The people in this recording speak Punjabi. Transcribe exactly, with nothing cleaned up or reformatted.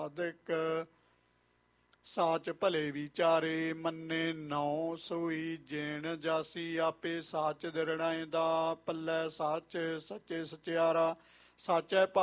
ਸਾਧਕ ਸਾਚ ਭਲੇ ਵਿਚਾਰੇ ਮੰਨੇ ਨੌ ਸੋਈ ਜੇਣ ਜਾਸੀ ਆਪੇ ਸਾਚ ਦਿਰੜਾਏ ਦਾ ਪੱਲੇ ਸਾਚ ਸੱਚੇ ਸਚਿਆਰਾ ਸਾਚੈ